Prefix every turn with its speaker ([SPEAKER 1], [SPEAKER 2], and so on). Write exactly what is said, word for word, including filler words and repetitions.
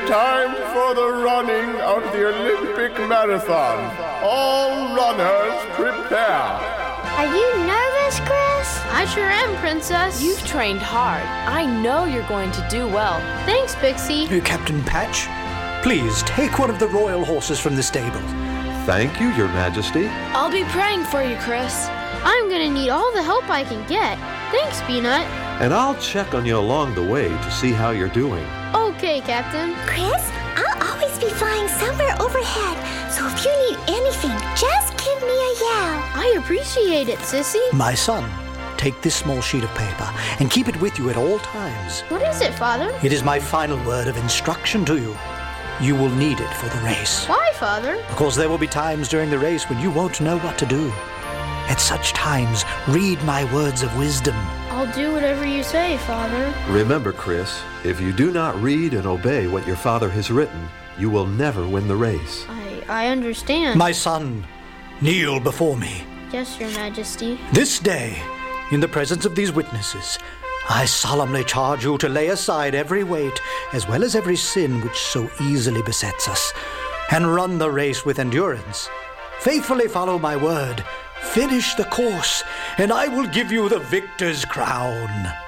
[SPEAKER 1] time for the running of the Olympic Marathon. All runners prepare.
[SPEAKER 2] Are you nervous, Chris?
[SPEAKER 3] I sure am, Princess.
[SPEAKER 4] You've trained hard. I know you're going to do well.
[SPEAKER 3] Thanks, Pixie.
[SPEAKER 5] Uh, Captain Patch, please take one of the royal horses from the stable.
[SPEAKER 6] Thank you, Your Majesty.
[SPEAKER 4] I'll be praying for you, Chris.
[SPEAKER 3] I'm gonna need all the help I can get. Thanks, Peanut.
[SPEAKER 6] And I'll check on you along the way to see how you're doing.
[SPEAKER 3] Okay, Captain.
[SPEAKER 2] Chris, I'll always be flying somewhere overhead, so if you need anything, just give me a yell.
[SPEAKER 3] I appreciate it, Sissy.
[SPEAKER 5] My son, take this small sheet of paper and keep it with you at all times.
[SPEAKER 3] What is it, Father?
[SPEAKER 5] It is my final word of instruction to you. You will need it for the race.
[SPEAKER 3] Why, Father?
[SPEAKER 5] Because there will be times during the race when you won't know what to do. At such times, read my words of wisdom.
[SPEAKER 3] I'll do whatever you say, Father.
[SPEAKER 6] Remember, Chris, if you do not read and obey what your father has written, you will never win the race.
[SPEAKER 3] I, I understand.
[SPEAKER 5] My son, kneel before me.
[SPEAKER 3] Yes, Your Majesty.
[SPEAKER 5] This day, in the presence of these witnesses, I solemnly charge you to lay aside every weight, as well as every sin which so easily besets us, and run the race with endurance. Faithfully follow my word, finish the course, and I will give you the victor's crown.